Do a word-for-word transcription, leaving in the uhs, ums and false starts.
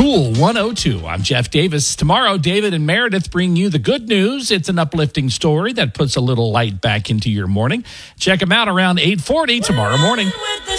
Cool one oh two. I'm Jeff Davis. Tomorrow, David and Meredith bring you the good news. It's an uplifting story that puts a little light back into your morning. Check them out around eight forty tomorrow morning.